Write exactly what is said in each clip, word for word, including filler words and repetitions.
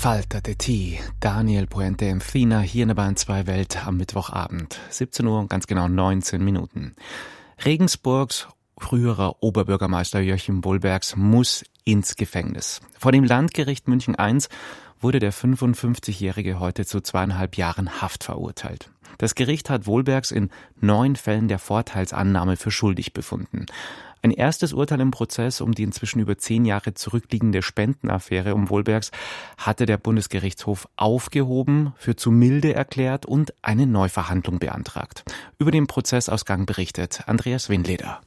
Falta de ti, Daniel Puente Empfina hier in der Bayern zwei Welt am Mittwochabend. siebzehn Uhr und ganz genau neunzehn Minuten. Regensburgs früherer Oberbürgermeister Joachim Wohlbergs muss ins Gefängnis. Vor dem Landgericht München eins wurde der fünfundfünfzigjährige heute zu zweieinhalb Jahren Haft verurteilt. Das Gericht hat Wohlbergs in neun Fällen der Vorteilsannahme für schuldig befunden. Ein erstes Urteil im Prozess um die inzwischen über zehn Jahre zurückliegende Spendenaffäre um Wohlbergs hatte der Bundesgerichtshof aufgehoben, für zu milde erklärt und eine Neuverhandlung beantragt. Über den Prozessausgang berichtet Andreas Windleder.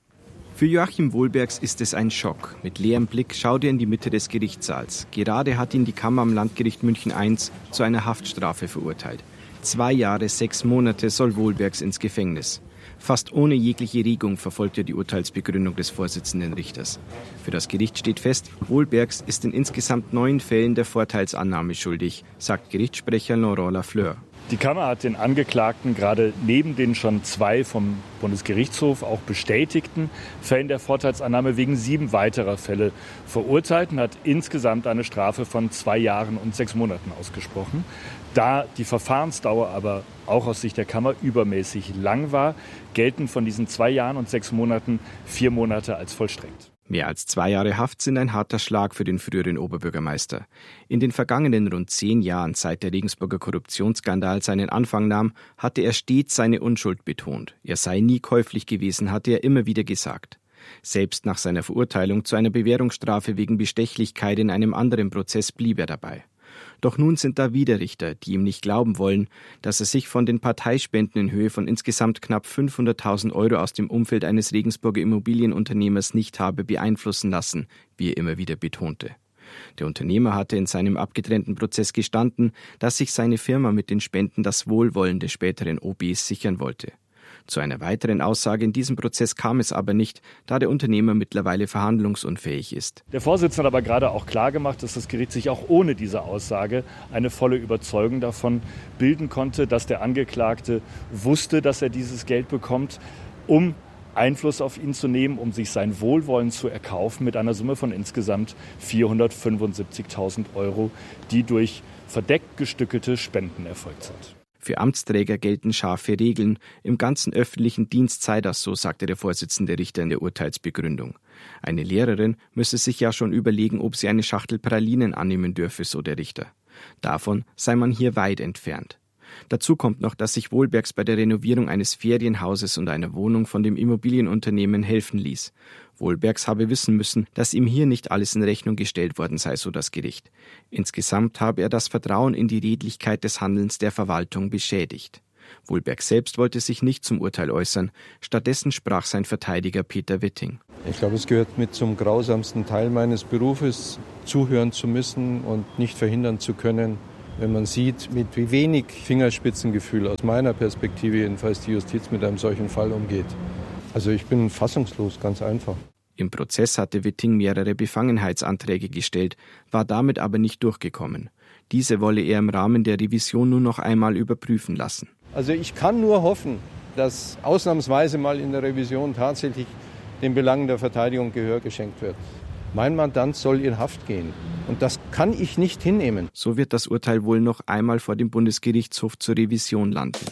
Für Joachim Wohlbergs ist es ein Schock. Mit leerem Blick schaut er in die Mitte des Gerichtssaals. Gerade hat ihn die Kammer am Landgericht München eins zu einer Haftstrafe verurteilt. Zwei Jahre, sechs Monate soll Wohlbergs ins Gefängnis. Fast ohne jegliche Regung verfolgt er die Urteilsbegründung des Vorsitzenden Richters. Für das Gericht steht fest, Wohlbergs ist in insgesamt neun Fällen der Vorteilsannahme schuldig, sagt Gerichtssprecher Laurent Lafleur. Die Kammer hat den Angeklagten gerade neben den schon zwei vom Bundesgerichtshof auch bestätigten Fällen der Vorteilsannahme wegen sieben weiterer Fälle verurteilt und hat insgesamt eine Strafe von zwei Jahren und sechs Monaten ausgesprochen. Da die Verfahrensdauer aber auch aus Sicht der Kammer übermäßig lang war, gelten von diesen zwei Jahren und sechs Monaten vier Monate als vollstreckt. Mehr als zwei Jahre Haft sind ein harter Schlag für den früheren Oberbürgermeister. In den vergangenen rund zehn Jahren, seit der Regensburger Korruptionsskandal seinen Anfang nahm, hatte er stets seine Unschuld betont. Er sei nie käuflich gewesen, hatte er immer wieder gesagt. Selbst nach seiner Verurteilung zu einer Bewährungsstrafe wegen Bestechlichkeit in einem anderen Prozess blieb er dabei. Doch nun sind da wieder Richter, die ihm nicht glauben wollen, dass er sich von den Parteispenden in Höhe von insgesamt knapp fünfhunderttausend Euro aus dem Umfeld eines Regensburger Immobilienunternehmers nicht habe beeinflussen lassen, wie er immer wieder betonte. Der Unternehmer hatte in seinem abgetrennten Prozess gestanden, dass sich seine Firma mit den Spenden das Wohlwollen des späteren O Bs sichern wollte. Zu einer weiteren Aussage in diesem Prozess kam es aber nicht, da der Unternehmer mittlerweile verhandlungsunfähig ist. Der Vorsitzende hat aber gerade auch klargemacht, dass das Gericht sich auch ohne diese Aussage eine volle Überzeugung davon bilden konnte, dass der Angeklagte wusste, dass er dieses Geld bekommt, um Einfluss auf ihn zu nehmen, um sich sein Wohlwollen zu erkaufen mit einer Summe von insgesamt vierhundertfünfundsiebzigtausend Euro, die durch verdeckt gestückelte Spenden erfolgt sind. Für Amtsträger gelten scharfe Regeln. Im ganzen öffentlichen Dienst sei das so, sagte der Vorsitzende Richter in der Urteilsbegründung. Eine Lehrerin müsse sich ja schon überlegen, ob sie eine Schachtel Pralinen annehmen dürfe, so der Richter. Davon sei man hier weit entfernt. Dazu kommt noch, dass sich Wohlbergs bei der Renovierung eines Ferienhauses und einer Wohnung von dem Immobilienunternehmen helfen ließ. Wohlbergs habe wissen müssen, dass ihm hier nicht alles in Rechnung gestellt worden sei, so das Gericht. Insgesamt habe er das Vertrauen in die Redlichkeit des Handelns der Verwaltung beschädigt. Wohlbergs selbst wollte sich nicht zum Urteil äußern. Stattdessen sprach sein Verteidiger Peter Witting. Ich glaube, es gehört mit zum grausamsten Teil meines Berufes, zuhören zu müssen und nicht verhindern zu können, wenn man sieht, mit wie wenig Fingerspitzengefühl aus meiner Perspektive jedenfalls die Justiz mit einem solchen Fall umgeht. Also ich bin fassungslos, ganz einfach. Im Prozess hatte Witting mehrere Befangenheitsanträge gestellt, war damit aber nicht durchgekommen. Diese wolle er im Rahmen der Revision nur noch einmal überprüfen lassen. Also ich kann nur hoffen, dass ausnahmsweise mal in der Revision tatsächlich den Belangen der Verteidigung Gehör geschenkt wird. Mein Mandant soll in Haft gehen. Und das kann ich nicht hinnehmen. So wird das Urteil wohl noch einmal vor dem Bundesgerichtshof zur Revision landen.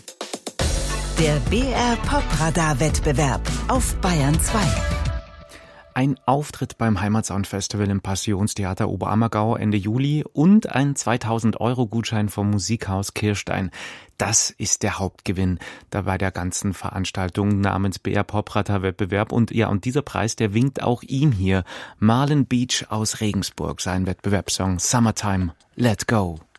Der B R Pop-Radar-Wettbewerb auf Bayern zwei. Ein Auftritt beim Heimatsound-Festival im Passionstheater Oberammergau Ende Juli und ein zweitausend Euro Gutschein vom Musikhaus Kirstein. Das ist der Hauptgewinn da bei der ganzen Veranstaltung namens B R Pop-Radar-Wettbewerb. Und ja, und dieser Preis, der winkt auch ihm hier. Marlon Beach aus Regensburg, sein Wettbewerbssong Summertime, Let Go.